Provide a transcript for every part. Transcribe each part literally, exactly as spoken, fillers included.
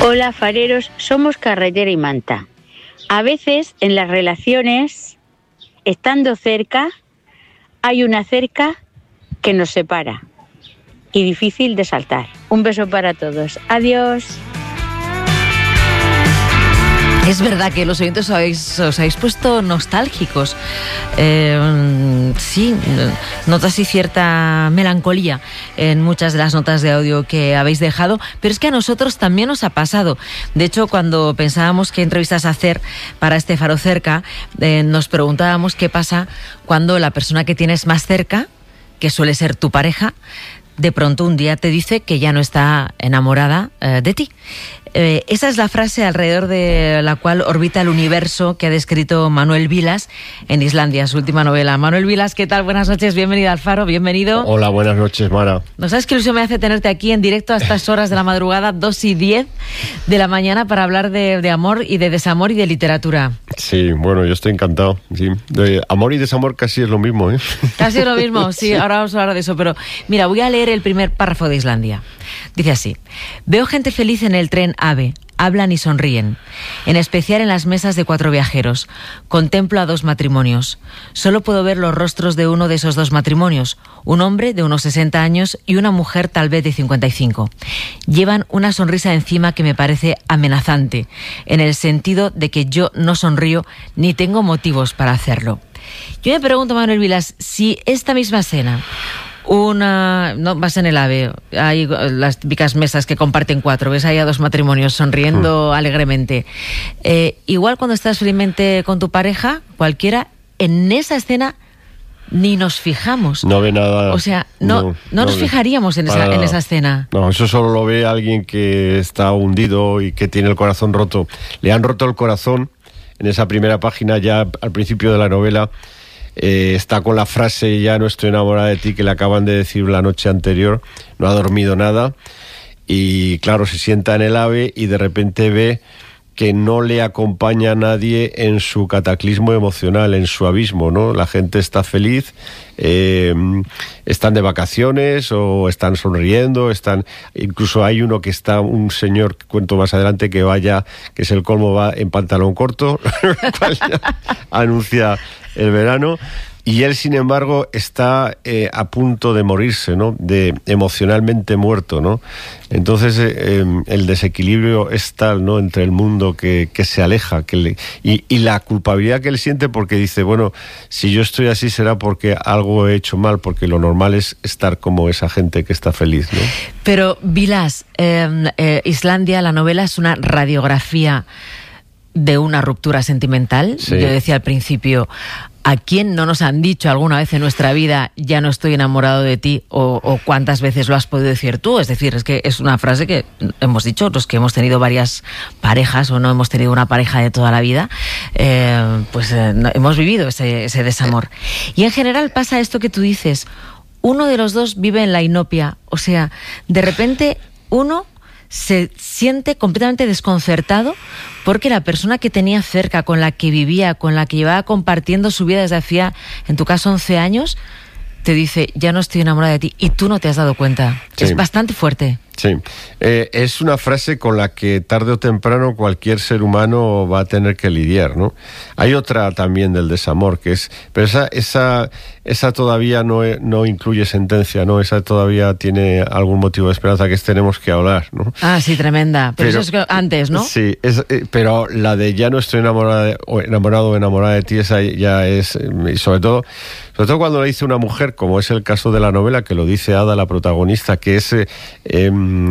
Hola, fareros, somos Carretera y Manta. A veces en las relaciones, estando cerca, hay una cerca que nos separa y difícil de saltar. Un beso para todos. Adiós. Es verdad que los oyentes os habéis, os habéis puesto nostálgicos. Eh, sí, notas así cierta melancolía en muchas de las notas de audio que habéis dejado, pero es que a nosotros también nos ha pasado. De hecho, cuando pensábamos qué entrevistas hacer para este Faro Cerca, eh, nos preguntábamos qué pasa cuando la persona que tienes más cerca, que suele ser tu pareja, de pronto un día te dice que ya no está enamorada eh, de ti. Eh, esa es la frase alrededor de la cual orbita el universo que ha descrito Manuel Vilas en Islandia, su última novela. Manuel Vilas, ¿qué tal? Buenas noches, bienvenido al Faro, bienvenido. Hola, buenas noches, Mara. ¿No sabes qué ilusión me hace tenerte aquí en directo a estas horas de la madrugada, dos y diez de la mañana, para hablar de, de amor y de desamor y de literatura? Sí, bueno, yo estoy encantado. Sí. De amor y desamor casi es lo mismo, ¿eh? Casi es lo mismo, sí, ahora vamos a hablar de eso. Pero mira, voy a leer el primer párrafo de Islandia. Dice así: veo gente feliz en el tren AVE. Hablan y sonríen, en especial en las mesas de cuatro viajeros. Contemplo a dos matrimonios. Solo puedo ver los rostros de uno de esos dos matrimonios, un hombre de unos sesenta años y una mujer tal vez de cincuenta y cinco. Llevan una sonrisa encima que me parece amenazante, en el sentido de que yo no sonrío ni tengo motivos para hacerlo. Yo me pregunto, Manuel Vilas, si esta misma escena, una, no vas en el AVE, hay las típicas mesas que comparten cuatro, ves ahí a dos matrimonios sonriendo mm. alegremente, eh, igual cuando estás felizmente con tu pareja, cualquiera, en esa escena ni nos fijamos. No ve nada. O sea, no, no, no, no nos ve. fijaríamos en esa, en esa escena. No, eso solo lo ve alguien que está hundido y que tiene el corazón roto. Le han roto el corazón en esa primera página, ya al principio de la novela. Eh, está con la frase "ya no estoy enamorada de ti", que le acaban de decir la noche anterior, no ha dormido nada, y claro, se sienta en el AVE y de repente ve que no le acompaña a nadie en su cataclismo emocional, en su abismo, ¿no? La gente está feliz, eh, están de vacaciones o están sonriendo, están, incluso hay uno que está, un señor, que cuento más adelante, que vaya, que es el colmo, va en pantalón corto, cual ya anuncia el verano, y él, sin embargo, está eh, a punto de morirse, ¿no? De emocionalmente muerto, ¿no? Entonces eh, el desequilibrio es tal, ¿no? Entre el mundo que, que se aleja, que le, y, y la culpabilidad que él siente, porque dice, bueno, si yo estoy así será porque algo he hecho mal, porque lo normal es estar como esa gente que está feliz, ¿no? Pero Vilas, eh, eh, Islandia, la novela, es una radiografía de una ruptura sentimental. Sí. Yo decía al principio, ¿a quién no nos han dicho alguna vez en nuestra vida "ya no estoy enamorado de ti"? O, o ¿cuántas veces lo has podido decir tú? Es decir, es que es una frase que hemos dicho los que hemos tenido varias parejas o no hemos tenido una pareja de toda la vida, eh, pues eh, no, hemos vivido ese, ese desamor. Y en general pasa esto que tú dices, uno de los dos vive en la inopia, o sea, de repente uno se siente completamente desconcertado porque la persona que tenía cerca, con la que vivía, con la que llevaba compartiendo su vida desde hacía, en tu caso, once años, te dice, "ya no estoy enamorada de ti", y tú no te has dado cuenta. Sí. Es bastante fuerte. Sí, eh, es una frase con la que tarde o temprano cualquier ser humano va a tener que lidiar, ¿no? Hay otra también del desamor, que es, pero esa esa esa todavía no no incluye sentencia, ¿no? Esa todavía tiene algún motivo de esperanza, que es "tenemos que hablar", ¿no? Ah, sí, tremenda. Pero, pero eso es antes, ¿no? Sí, es, eh, pero la de "ya no estoy enamorada de, o enamorado o enamorada de ti", esa ya es, y sobre todo sobre todo cuando lo dice una mujer, como es el caso de la novela, que lo dice Ada, la protagonista, que es eh, eh,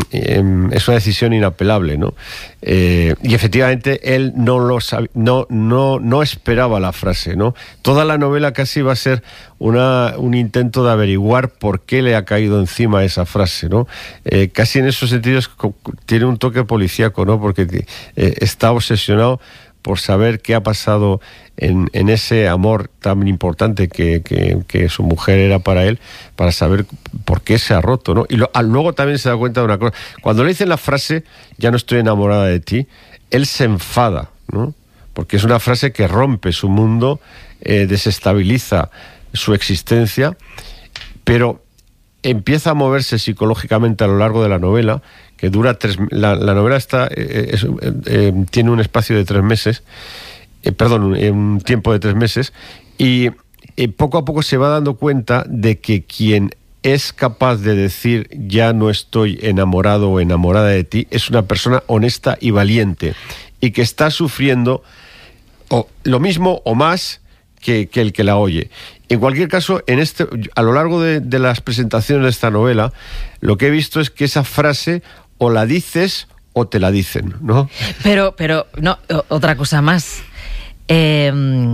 es una decisión inapelable, ¿no? Eh, y efectivamente él no lo sab- no no no esperaba la frase, ¿no? Toda la novela casi va a ser una un intento de averiguar por qué le ha caído encima esa frase, ¿no? Eh, casi en esos sentidos tiene un toque policíaco, ¿no? Porque eh, está obsesionado por saber qué ha pasado en, en ese amor tan importante que, que, que su mujer era para él, para saber por qué se ha roto, ¿no? Y lo, luego también se da cuenta de una cosa. Cuando le dicen la frase "ya no estoy enamorada de ti", él se enfada, ¿no? Porque es una frase que rompe su mundo, eh, desestabiliza su existencia, pero empieza a moverse psicológicamente a lo largo de la novela, que dura tres... La, la novela está eh, es, eh, tiene un espacio de tres meses, eh, perdón, un, un tiempo de tres meses, y eh, poco a poco se va dando cuenta de que quien es capaz de decir ya no estoy enamorado o enamorada de ti es una persona honesta y valiente, y que está sufriendo o, lo mismo o más que, que el que la oye. En cualquier caso, en este, a lo largo de, de las presentaciones de esta novela, lo que he visto es que esa frase o la dices o te la dicen, ¿no? Pero, pero, no, otra cosa más. Eh,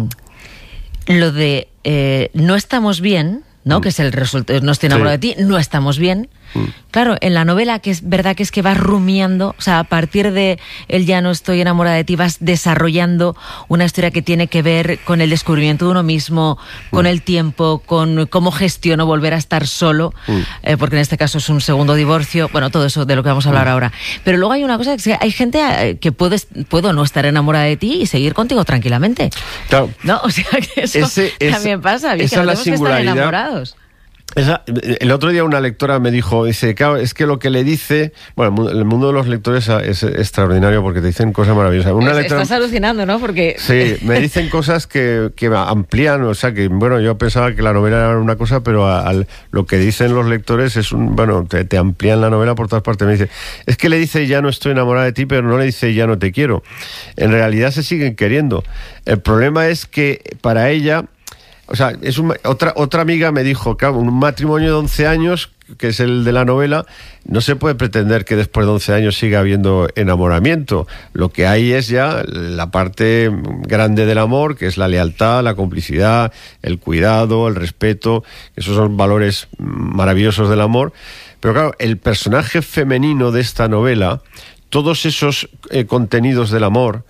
lo de eh, no estamos bien, ¿no? Mm. Que es el resultado, no estoy enamorado sí. de ti, no estamos bien. Mm. Claro, en la novela, que es verdad que es que vas rumiando, o sea, a partir de el ya no estoy enamorada de ti, vas desarrollando una historia que tiene que ver con el descubrimiento de uno mismo, mm. con el tiempo, con cómo gestiono volver a estar solo, mm. eh, porque en este caso es un segundo divorcio, bueno, todo eso de lo que vamos a hablar mm. ahora. Pero luego hay una cosa, que hay gente que puede, puedo no estar enamorada de ti y seguir contigo tranquilamente. Claro. ¿No? O sea, que eso Ese, también es, pasa, bien, que no tenemos que estar enamorados. Esa, el otro día una lectora me dijo, dice, claro, es que lo que le dice, bueno, el mundo de los lectores es extraordinario porque te dicen cosas maravillosas. Una lectora, estás alucinando, ¿no? Porque sí, me dicen cosas que, que amplían, o sea, que bueno, yo pensaba que la novela era una cosa, pero a, a, lo que dicen los lectores es un, bueno, te, te amplían la novela por todas partes. Me dice, es que le dice ya no estoy enamorada de ti, pero no le dice ya no te quiero. En realidad se siguen queriendo. El problema es que para ella... O sea, es un, otra, otra amiga me dijo, claro, un matrimonio de once años, que es el de la novela, no se puede pretender que después de once años siga habiendo enamoramiento. Lo que hay es ya la parte grande del amor, que es la lealtad, la complicidad, el cuidado, el respeto. Esos son valores maravillosos del amor. Pero claro, el personaje femenino de esta novela, todos esos eh, contenidos del amor,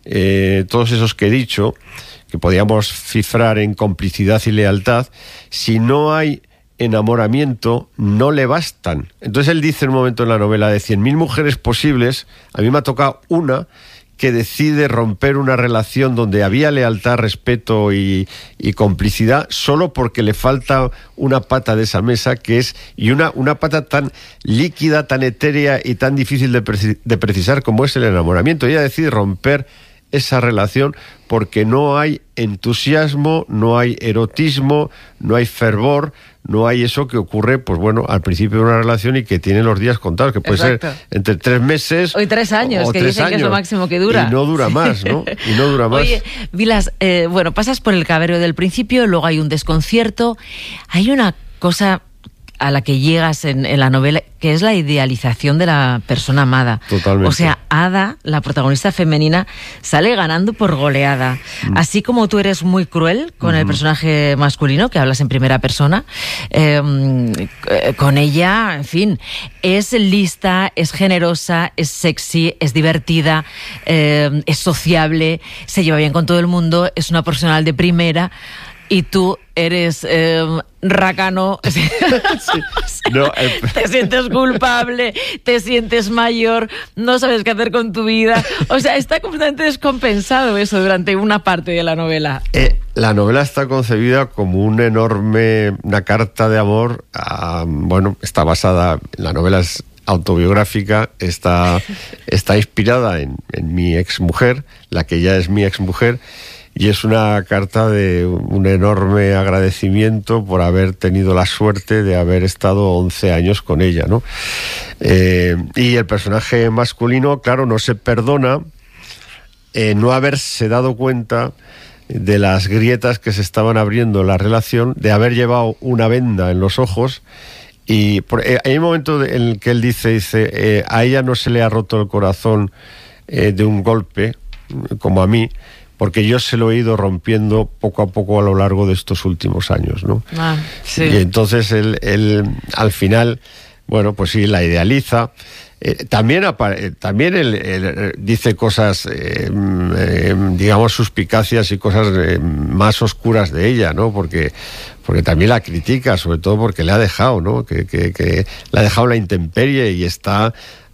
eh, todos esos que he dicho, que podíamos cifrar en complicidad y lealtad, si no hay enamoramiento, no le bastan. Entonces él dice en un momento en la novela, de cien mil mujeres posibles, a mí me ha tocado una que decide romper una relación donde había lealtad, respeto y, y complicidad, solo porque le falta una pata de esa mesa, que es, y una, una pata tan líquida, tan etérea y tan difícil de, preci- de precisar como es el enamoramiento. Ella decide romper esa relación porque no hay entusiasmo, no hay erotismo, no hay fervor, no hay eso que ocurre, pues bueno, al principio de una relación y que tiene los días contados, que puede Exacto. ser entre tres meses o tres años, o que tres dicen años, que es lo máximo que dura. Y no dura más, ¿no? Y no dura más. Oye, Vilas, eh, bueno, pasas por el cabreo del principio, luego hay un desconcierto, hay una cosa a la que llegas en, en la novela, que es la idealización de la persona amada. Totalmente. O sea, Ada, la protagonista femenina, sale ganando por goleada. Mm. Así como tú eres muy cruel con mm. el personaje masculino, que hablas en primera persona, eh, con ella, en fin, es lista, es generosa, es sexy, es divertida, eh, es sociable, se lleva bien con todo el mundo, es una profesional de primera. Y tú eres eh, racano, sí. no, el... te sientes culpable, te sientes mayor, no sabes qué hacer con tu vida. O sea, está completamente descompensado eso durante una parte de la novela. Eh, la novela está concebida como un enorme, una carta de amor. A, bueno, está basada, la novela es autobiográfica, está, está inspirada en, en mi exmujer, la que ya es mi exmujer. Y es una carta de un enorme agradecimiento por haber tenido la suerte de haber estado once años con ella, ¿no? Eh, y el personaje masculino, claro, no se perdona eh, no haberse dado cuenta de las grietas que se estaban abriendo en la relación, de haber llevado una venda en los ojos. Y por, eh, hay un momento en el que él dice, dice eh, a ella no se le ha roto el corazón eh, de un golpe, como a mí, porque yo se lo he ido rompiendo poco a poco a lo largo de estos últimos años, ¿no? Ah, sí. Y entonces él, él, al final, bueno, pues sí, la idealiza. Eh, también apare- también él, él dice cosas, eh, eh, digamos, suspicacias y cosas eh, más oscuras de ella, ¿no? Porque, porque también la critica, sobre todo porque le ha dejado, ¿no? Que, que, que le ha dejado la intemperie y está...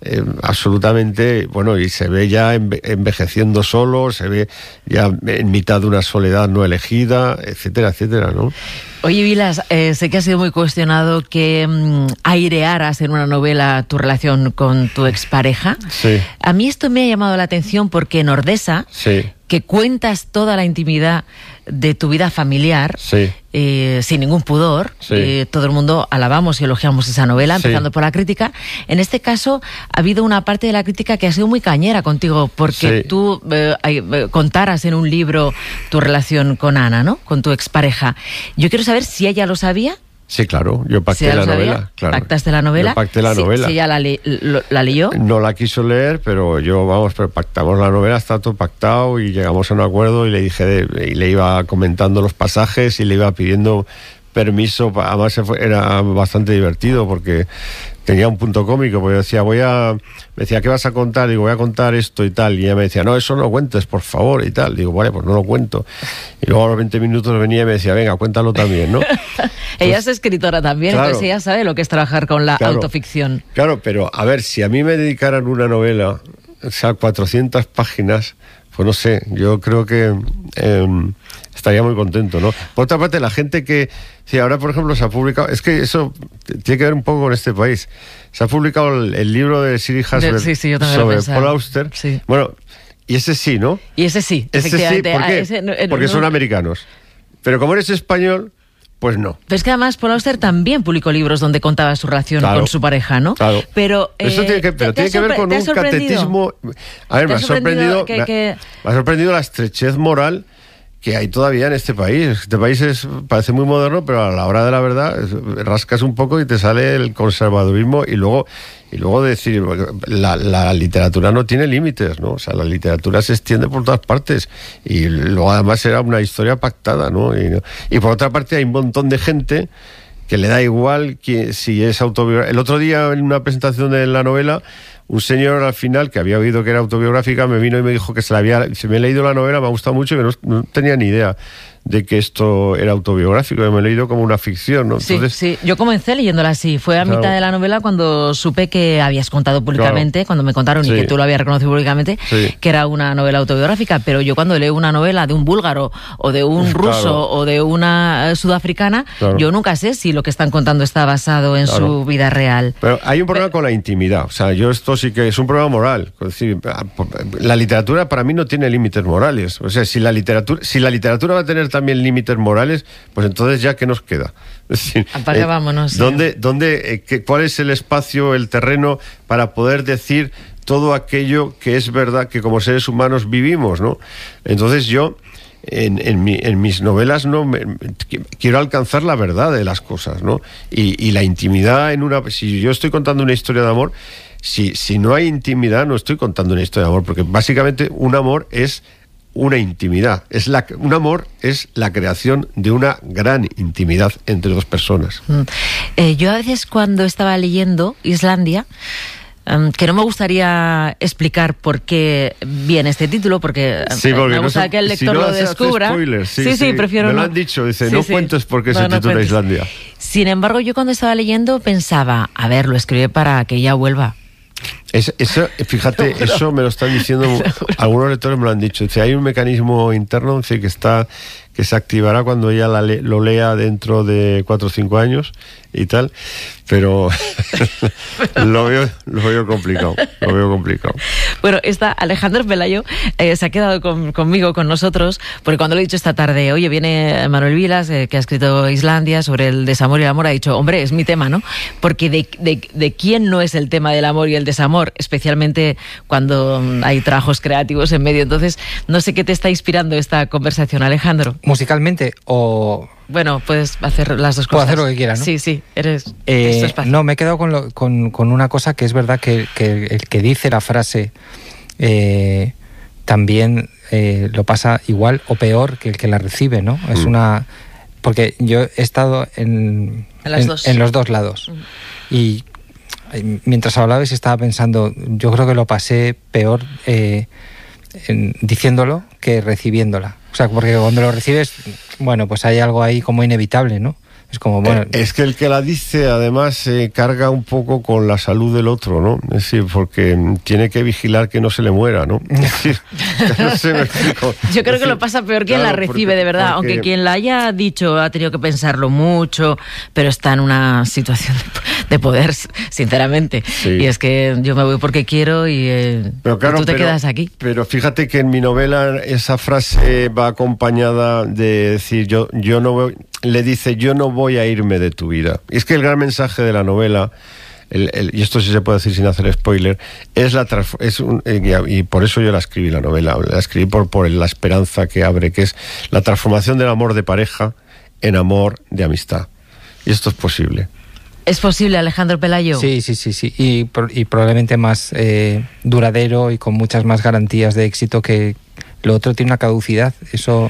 eh, absolutamente, bueno, y se ve ya enve- envejeciendo solo, se ve ya en mitad de una soledad no elegida, etcétera, etcétera, ¿no? Oye, Vilas, eh, sé que ha sido muy cuestionado que mmm, airearas en una novela tu relación con tu expareja. Sí. A mí esto me ha llamado la atención porque en Ordesa, Sí. que cuentas toda la intimidad de tu vida familiar, Sí. eh, sin ningún pudor, Sí. eh, todo el mundo alabamos y elogiamos esa novela, Sí. empezando por la crítica. En este caso, ha habido una parte de la crítica que ha sido muy cañera contigo, porque Sí. tú eh, eh, contaras en un libro tu relación con Ana, ¿no? Con tu expareja. Yo quiero saber si ella lo sabía. Sí, claro, yo Si pacté ella la lo sabía. novela. Claro. ¿Pactaste la novela? Yo pacté la Si- novela. Si ella la, le- lo- la leyó. No la quiso leer, pero yo, vamos, pero pactamos la novela, está todo pactado y llegamos a un acuerdo y le dije, de- y le iba comentando los pasajes y le iba pidiendo permiso, pa- además se fue- era bastante divertido porque tenía un punto cómico, porque decía, voy a, me decía, ¿qué vas a contar? Digo, voy a contar esto y tal, y ella me decía, no, eso no lo cuentes, por favor, y tal. Digo, vale, pues no lo cuento. Y luego a los veinte minutos venía y me decía, venga, cuéntalo también, ¿no? Ella es escritora también, claro. entonces ella sabe lo que es trabajar con la Claro. autoficción. Claro, pero a ver, si a mí me dedicaran una novela, o sea, cuatrocientas páginas, pues no sé, yo creo que eh, estaría muy contento, ¿no? Por otra parte, la gente que, si ahora por ejemplo se ha publicado, es que eso tiene que ver un poco con este país, se ha publicado el, el libro de Siri Hasberg Sí, sí, yo también lo sobre pensaba. Paul Auster, Sí. bueno, y ese sí, ¿no? Y ese sí, Ese sí, efectivamente. ¿por Ah, qué? ese no- eh, Porque no- son americanos, pero como eres español, pues no. Pero es que además Paul Auster también publicó libros donde contaba su relación Claro. con su pareja, ¿no? Claro. Pero, Eso eh, tiene que, pero ¿te- te tiene ha que ver sorpre- con te ha un sorprendido? catetismo. A ver, ¿Te me ha ha sorprendido, sorprendido que- me ha- que- me ha sorprendido la estrechez moral que hay todavía en este país. Este país es, parece muy moderno, pero a la hora de la verdad es- rascas un poco y te sale el conservadurismo y luego y luego decir la, la literatura no tiene límites, ¿no? O sea, la literatura se extiende por todas partes y luego además era una historia pactada, ¿no? Y, y por otra parte hay un montón de gente que le da igual que si es autobiográfica. El otro día en una presentación de la novela, un señor al final que había oído que era autobiográfica me vino y me dijo que se la había, se me he leído la novela, me ha gustado mucho y que no, no tenía ni idea de que esto era autobiográfico, me lo he leído como una ficción, ¿no? Sí, Entonces, sí, yo comencé leyéndola así. Fue a Claro. mitad de la novela cuando supe que habías contado públicamente, Claro. cuando me contaron Sí. y que tú lo habías reconocido públicamente, Sí. que era una novela autobiográfica. Pero yo cuando leo una novela de un búlgaro o de un Claro. ruso o de una eh, sudafricana, Claro. yo nunca sé si lo que están contando está basado en Claro. su vida real. Pero hay un problema con la intimidad. O sea, yo esto sí que es un problema moral. Es decir, la literatura para mí no tiene límites morales. O sea, si la literatura, si la literatura va a tener también límites morales, pues entonces ya ¿qué nos queda? Es decir, Apaga, vámonos, sí. ¿dónde, dónde, eh, qué- ¿cuál es el espacio, el terreno para poder decir todo aquello que es verdad que como seres humanos vivimos, ¿no? Entonces yo En, en, mi, en mis novelas no me, quiero alcanzar la verdad de las cosas, ¿no? Y, y la intimidad en una... Si yo estoy contando una historia de amor, si, si no hay intimidad, no estoy contando una historia de amor, porque básicamente un amor es una intimidad. Es la, un amor es la creación de una gran intimidad entre dos personas. Mm. Eh, yo a veces cuando estaba leyendo Islandia, Um, que no me gustaría explicar por qué viene este título, porque, sí, porque me gusta no se, que el lector si no lo hace descubra. Spoilers, sí, sí, sí, sí, prefiero me lo no. han dicho, dice, sí, no sí. cuentes por qué no, se no titula cuentes. Islandia. Sin embargo, yo cuando estaba leyendo pensaba, a ver, lo escribe para que ella vuelva. Es, eso, fíjate, no, eso me lo están diciendo, algunos lectores me lo han dicho. Dice, hay un mecanismo interno, dice, que está que se activará cuando ella la le, lo lea dentro de cuatro o cinco años y tal, pero lo veo lo veo complicado, lo veo complicado. Bueno, está Alejandro Pelayo, eh, se ha quedado con, conmigo, con nosotros, porque cuando le he dicho esta tarde, oye, viene Manuel Vilas, eh, que ha escrito Islandia sobre el desamor y el amor, ha dicho, hombre, es mi tema, ¿no? Porque de, de, de quién no es el tema del amor y el desamor, especialmente cuando hay trabajos creativos en medio. Entonces, no sé qué te está inspirando esta conversación, Alejandro. ¿Musicalmente o...? Bueno, puedes hacer las dos cosas. Puedo hacer lo que quieras, ¿no? Sí, sí, eres... Eh, no, me he quedado con, lo, con, con una cosa que es verdad que, que el que dice la frase eh, también eh, lo pasa igual o peor que el que la recibe, ¿no? Mm. Es una... Porque yo he estado en, en, las en, dos. en los dos lados. Mm. Y mientras hablabais estaba pensando, yo creo que lo pasé peor eh, en, diciéndolo que recibiéndola. O sea, porque cuando lo recibes, bueno, pues hay algo ahí como inevitable, ¿no? Es como, bueno... Eh, es que el que la dice, además, se eh, carga un poco con la salud del otro, ¿no? Es decir, porque tiene que vigilar que no se le muera, ¿no? Es decir, no sé, me explico. Yo creo es que decir, lo pasa peor quien claro, la recibe, porque, de verdad. porque... Aunque quien la haya dicho ha tenido que pensarlo mucho, pero está en una situación de, de poder, sinceramente. Sí. Y es que yo me voy porque quiero y, eh, pero claro, y tú te pero, quedas aquí. Pero fíjate que en mi novela esa frase va acompañada de decir, yo, yo no voy... le dice, yo no voy a irme de tu vida. Y es que el gran mensaje de la novela, el, el, y esto sí se puede decir sin hacer spoiler, es la es un, y por eso yo la escribí, la novela, la escribí por, por la esperanza que abre, que es la transformación del amor de pareja en amor de amistad. Y esto es posible. ¿Es posible, Alejandro Pelayo? Sí, sí, sí, sí. Y, y probablemente más eh, duradero y con muchas más garantías de éxito, que lo otro tiene una caducidad. Eso...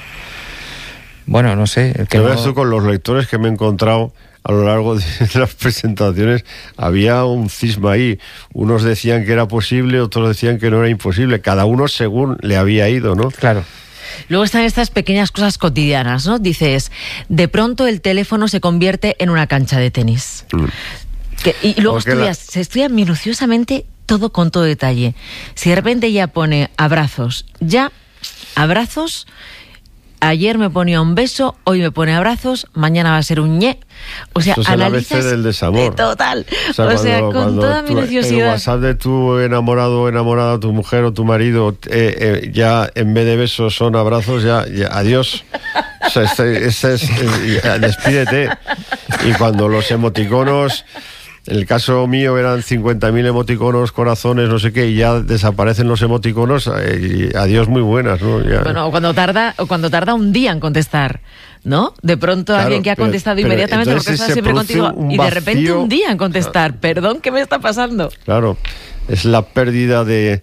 Bueno, no sé. Que no... Esto con los lectores que me he encontrado a lo largo de las presentaciones, había un cisma ahí. Unos decían que era posible, otros decían que no era imposible. Cada uno según le había ido, ¿no? Claro. Luego están estas pequeñas cosas cotidianas, ¿no? Dices, de pronto el teléfono se convierte en una cancha de tenis. Mm. Que, y luego estudias, la... se estudia minuciosamente todo con todo detalle. Si de repente ya pone abrazos, ya abrazos... Ayer me ponía un beso, hoy me pone abrazos, mañana va a ser un ñe. O sea, es analizas... del desamor. Total. O sea, o cuando, sea con toda tú, minuciosidad. El WhatsApp de tu enamorado o enamorada, tu mujer o tu marido, eh, eh, ya en vez de besos son abrazos, ya, ya adiós. O sea, ese, ese es, eh, despídete. Y cuando los emoticonos... En el caso mío eran cincuenta mil emoticonos, corazones, no sé qué, y ya desaparecen los emoticonos, eh, y adiós muy buenas, ¿no? Ya. Bueno, o cuando tarda, o cuando tarda un día en contestar, ¿no? De pronto claro, alguien que ha contestado pero, inmediatamente pero porque está siempre contigo, y de repente un día en contestar. Claro. Perdón, ¿qué me está pasando? Claro, es la pérdida de,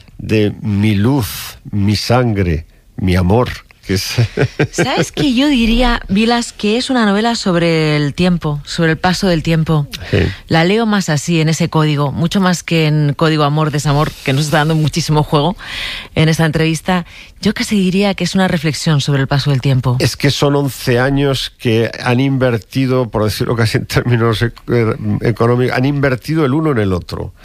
de mi luz, mi sangre, mi amor. Que es... ¿Sabes qué? Yo diría, Vilas, que es una novela sobre el tiempo, sobre el paso del tiempo. Sí. La leo más así, en ese código, mucho más que en Código Amor, Desamor, que nos está dando muchísimo juego en esta entrevista. Yo casi diría que es una reflexión sobre el paso del tiempo. Es que son once años que han invertido, por decirlo casi en términos económicos, han invertido el uno en el otro.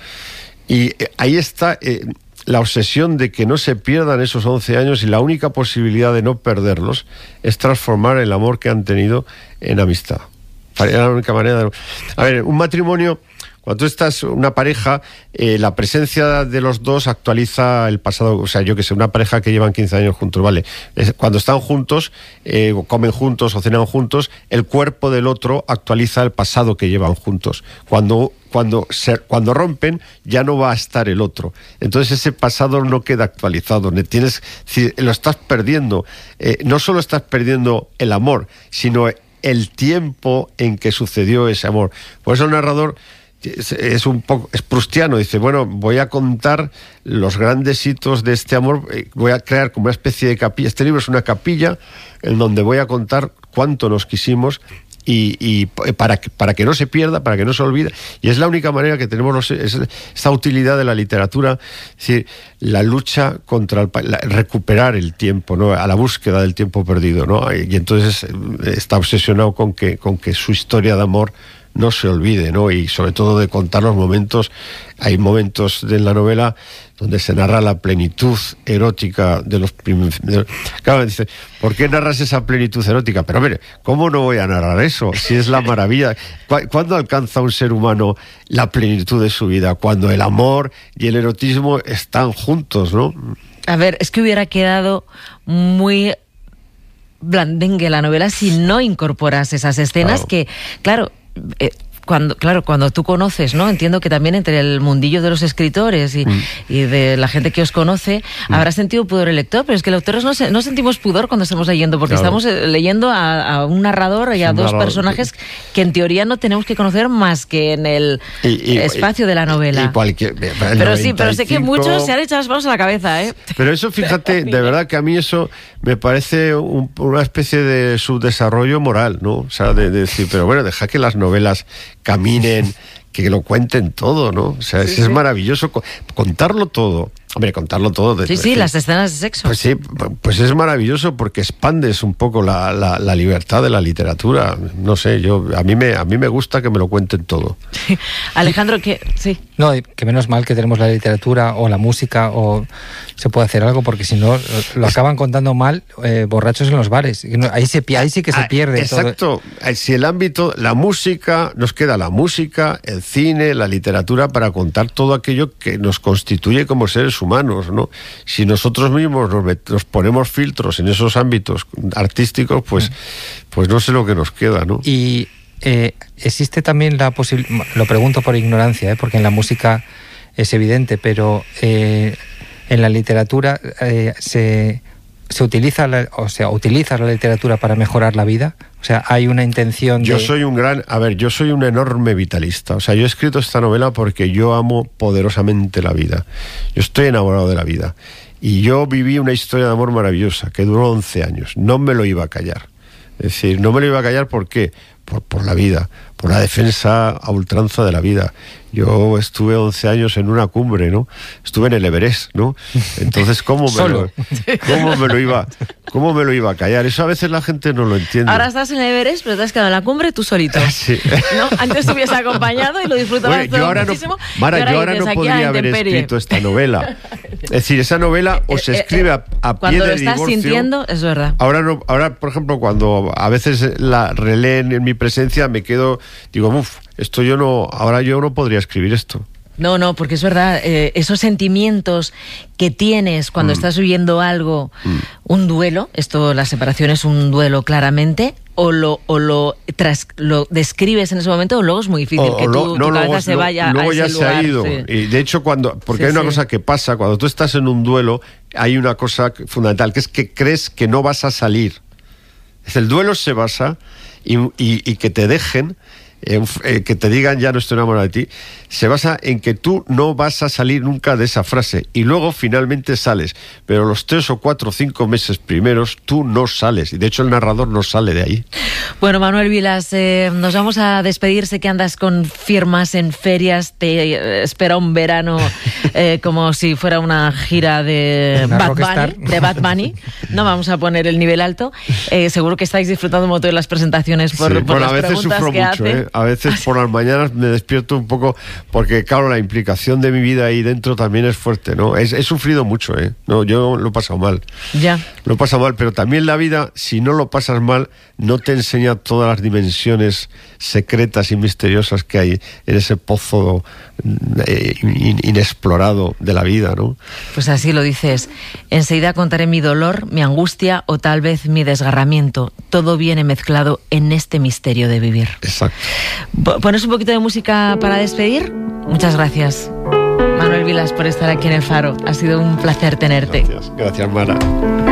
Y ahí está... Eh, la obsesión de que no se pierdan esos once años, y la única posibilidad de no perderlos es transformar el amor que han tenido en amistad. Es la única manera de... A ver, un matrimonio, cuando tú estás una pareja, eh, la presencia de los dos actualiza el pasado. O sea, yo que sé, una pareja que llevan quince años juntos, vale, es, cuando están juntos, eh, comen juntos o cenan juntos, el cuerpo del otro actualiza el pasado que llevan juntos. Cuando Cuando, se, cuando rompen, ya no va a estar el otro. Entonces ese pasado no queda actualizado. Tienes, si lo estás perdiendo. Eh, no solo estás perdiendo el amor, sino el tiempo en que sucedió ese amor. Por eso el narrador es, es un poco es prustiano. Dice, bueno, voy a contar los grandes hitos de este amor. Eh, voy a crear como una especie de capilla. Este libro es una capilla en donde voy a contar cuánto nos quisimos. Y, y para, que, para que no se pierda, para que no se olvide. Y es la única manera que tenemos los, es, esta utilidad de la literatura, es decir, la lucha contra el, la, recuperar el tiempo, ¿no? A la búsqueda del tiempo perdido, ¿no? Y entonces está obsesionado con que, con que su historia de amor no se olvide, ¿no? Y sobre todo de contar los momentos. Hay momentos de la novela donde se narra la plenitud erótica de los primeros... Claro, dice, ¿por qué narras esa plenitud erótica? Pero mire, ¿cómo no voy a narrar eso? Si es la maravilla. ¿Cuándo alcanza un ser humano la plenitud de su vida? Cuando el amor y el erotismo están juntos, ¿no? A ver, es que hubiera quedado muy blandengue la novela si no incorporas esas escenas. Claro. que, claro... Eh, Cuando, claro, cuando tú conoces, ¿no? Entiendo que también entre el mundillo de los escritores y, mm. y de la gente que os conoce, mm. habrá sentido pudor el lector, pero es que los lectores no, se, no sentimos pudor cuando estamos leyendo, porque claro. estamos leyendo a, a un narrador y a un dos narrador, personajes sí. que en teoría no tenemos que conocer más que en el y, y, espacio de la novela. Y cualquier, pero noventa y cinco... sí, pero sé que muchos se han echado las manos a la cabeza, ¿eh? Pero eso, fíjate, de verdad que a mí eso me parece un, una especie de subdesarrollo moral, ¿no? O sea, de, de decir, pero bueno, deja que las novelas caminen, que lo cuenten todo, ¿no? O sea, sí, es sí. maravilloso contarlo todo, Hombre, contarlo todo. De, sí, sí, las escenas de sexo. Pues sí, pues es maravilloso porque expandes un poco la, la, la libertad de la literatura. No sé, yo a mí me a mí me gusta que me lo cuenten todo. Alejandro, que sí. No, que menos mal que tenemos la literatura o la música o se puede hacer algo, porque si no lo acaban contando mal eh, borrachos en los bares. Ahí, se, ahí sí que se pierde. Ah, exacto. Todo. Si el ámbito, la música, nos queda la música, el cine, la literatura para contar todo aquello que nos constituye como seres humanos, ¿no? Si nosotros mismos nos, nos ponemos filtros en esos ámbitos artísticos, pues, pues no sé lo que nos queda, ¿no? Y eh, existe también la posibilidad, lo pregunto por ignorancia, ¿eh? Porque en la música es evidente, pero eh, en la literatura eh, se, se utiliza, la, o sea, utiliza la literatura para mejorar la vida. O sea, hay una intención de... Yo soy un gran... A ver, yo soy un enorme vitalista. O sea, yo he escrito esta novela porque yo amo poderosamente la vida. Yo estoy enamorado de la vida. Y yo viví una historia de amor maravillosa que duró once años. No me lo iba a callar. Es decir, no me lo iba a callar ¿por qué? Por, por la vida, por la defensa a ultranza de la vida. Yo estuve once años en una cumbre, ¿no? Estuve en el Everest, ¿no? Entonces, ¿cómo me, lo, ¿cómo me lo iba cómo me lo iba a callar? Eso a veces la gente no lo entiende. Ahora estás en el Everest, pero te has quedado en la cumbre tú solito. Sí. ¿No? Antes te hubiese acompañado y lo disfrutabas bueno, todo yo ahora muchísimo. No, Mara, ahora yo ahora no podría haber escrito esta novela. Es decir, esa novela o se escribe a, a pie de divorcio. Cuando lo estás sintiendo, es verdad. Ahora, no, ahora, por ejemplo, cuando a veces la releen en mi presencia, me quedo, digo, uff, esto yo no, ahora yo no podría escribir esto. No, no, porque es verdad, eh, esos sentimientos que tienes cuando mm. estás viviendo algo, mm. un duelo, esto, la separación es un duelo claramente, o lo o lo, tras, lo describes en ese momento, o luego es muy difícil o, que lo, tu, no, tu cabeza luego, se vaya luego a ese ya lugar. Se ha ido. Sí. Y de hecho, cuando porque sí, hay una sí. cosa que pasa, cuando tú estás en un duelo, hay una cosa fundamental, que es que crees que no vas a salir. El duelo se basa y, y, y que te dejen, eh, eh, que te digan ya no estoy enamorado de ti, se basa en que tú no vas a salir nunca de esa frase y luego finalmente sales, pero los tres o cuatro o cinco meses primeros tú no sales y de hecho el narrador no sale de ahí. Bueno, Manuel Vilas, eh, nos vamos a despedir. Sé que andas con firmas en ferias, te eh, espera un verano eh, como si fuera una gira de Bad Bunny, de Bad Bunny. No vamos a poner el nivel alto. Eh, seguro que estáis disfrutando un montón de las presentaciones por, sí, por bueno, las a veces preguntas sufro que mucho, hacen. ¿eh? A veces por las mañanas me despierto un poco porque, claro, la implicación de mi vida ahí dentro también es fuerte, ¿no? Es, he sufrido mucho, ¿eh? No, yo lo he pasado mal. Ya. Lo he pasado mal, pero también la vida, si no lo pasas mal, no te enseña todas las dimensiones secretas y misteriosas que hay en ese pozo eh, in, inexplorado de la vida, ¿no? Pues así lo dices. Enseguida contaré mi dolor, mi angustia o tal vez mi desgarramiento. Todo viene mezclado en este misterio de vivir. Exacto. ¿Pones un poquito de música para despedir? Muchas gracias, Manuel Vilas, por estar aquí en El Faro. Ha sido un placer tenerte. Gracias, gracias, Mara.